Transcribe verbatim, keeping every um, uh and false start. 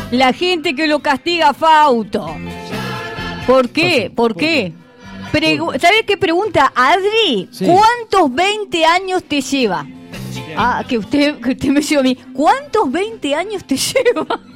La gente que lo castiga a Fausto. ¿Por qué? ¿Por qué? Pregu- ¿Sabes qué pregunta Adri? Sí. ¿Cuántos veinte años te lleva? Ah, que usted, que usted me lleva a mí. ¿Cuántos veinte años te lleva?